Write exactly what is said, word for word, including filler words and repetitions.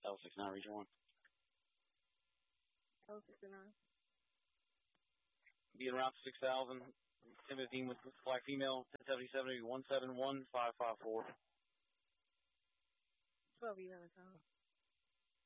L sixty-nine, region one. L sixty-nine. Be around six thousand. ten fifteen with black female, ten seventy-seven, one seven one five five four. twelve eleven time.